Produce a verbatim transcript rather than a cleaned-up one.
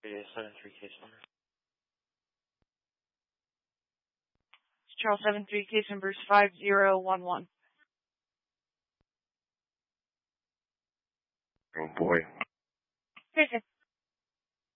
Yeah, seven three case number. Charles seven three, case number five zero one one. Oh boy. Okay.